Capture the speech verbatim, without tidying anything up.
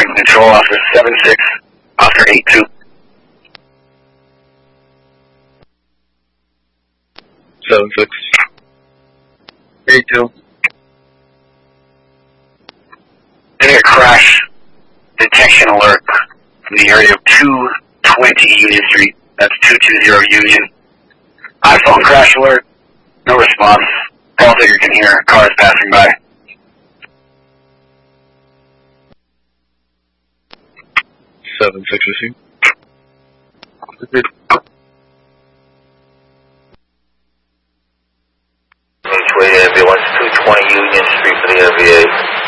Control, officer seven six, officer eight two. seven six. eight two. Getting a crash detection alert from the area of two twenty Union Street. That's two two zero Union. iPhone crash alert. No response. Call taker can hear. Cars passing by. seven six received. Each way to ambulance two twenty Union Street for the N V A.